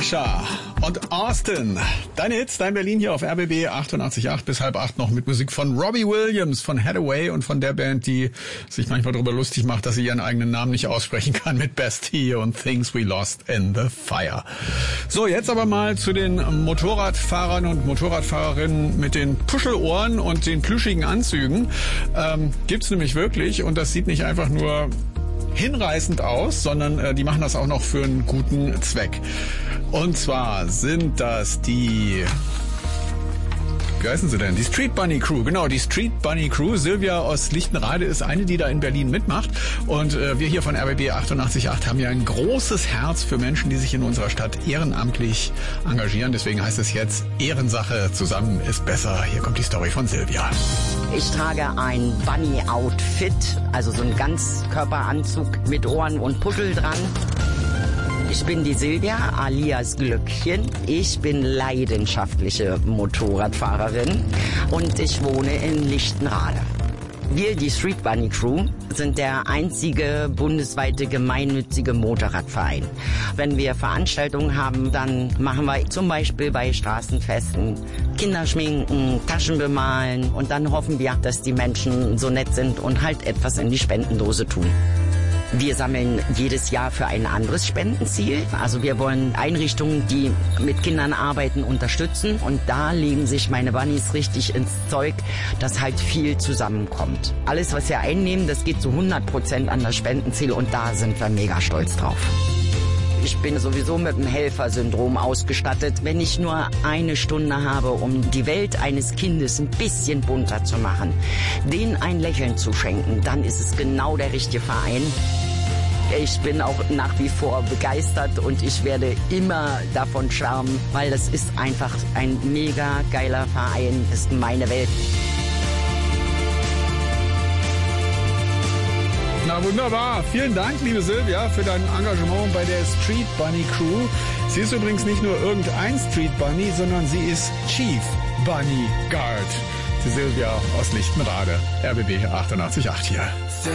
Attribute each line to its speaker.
Speaker 1: Kesha und Austin. Deine Hits, dein Berlin hier auf RBB 88.8 bis 7:30 noch mit Musik von Robbie Williams, von Hathaway und von der Band, die sich manchmal darüber lustig macht, dass sie ihren eigenen Namen nicht aussprechen kann, mit Bastille und Things We Lost in the Fire. So, jetzt aber mal zu den Motorradfahrern und Motorradfahrerinnen mit den Puschelohren und den plüschigen Anzügen. Gibt's nämlich wirklich, und das sieht nicht einfach nur hinreißend aus, sondern die machen das auch noch für einen guten Zweck. Und zwar sind das die... Wie heißen sie denn? Die Street Bunny Crew. Genau, die Street Bunny Crew. Silvia aus Lichtenrade ist eine, die da in Berlin mitmacht. Und wir hier von RBB 88.8 haben ja ein großes Herz für Menschen, die sich in unserer Stadt ehrenamtlich engagieren. Deswegen heißt es jetzt Ehrensache. Zusammen ist besser. Hier kommt die Story von Silvia.
Speaker 2: Ich trage ein Bunny-Outfit, also so ein Ganzkörperanzug mit Ohren und Puschel dran. Ich bin die Silvia, alias Glöckchen. Ich bin leidenschaftliche Motorradfahrerin und ich wohne in Lichtenrade. Wir, die Street Bunny Crew, sind der einzige bundesweite gemeinnützige Motorradverein. Wenn wir Veranstaltungen haben, dann machen wir zum Beispiel bei Straßenfesten Kinderschminken, Taschen bemalen und dann hoffen wir, dass die Menschen so nett sind und halt etwas in die Spendendose tun. Wir sammeln jedes Jahr für ein anderes Spendenziel. Also wir wollen Einrichtungen, die mit Kindern arbeiten, unterstützen. Und da legen sich meine Bunnies richtig ins Zeug, dass halt viel zusammenkommt. Alles, was wir einnehmen, das geht zu 100% an das Spendenziel und da sind wir mega stolz drauf. Ich bin sowieso mit dem Helfersyndrom ausgestattet. Wenn ich nur eine Stunde habe, um die Welt eines Kindes ein bisschen bunter zu machen, denen ein Lächeln zu schenken, dann ist es genau der richtige Verein. Ich bin auch nach wie vor begeistert und ich werde immer davon schwärmen, weil das ist einfach ein mega geiler Verein, das ist meine Welt.
Speaker 1: Na wunderbar. Vielen Dank, liebe Silvia, für dein Engagement bei der Street Bunny Crew. Sie ist übrigens nicht nur irgendein Street Bunny, sondern sie ist Chief Bunny Guard. Die Silvia aus Lichtenrade, RBB 88.8 hier.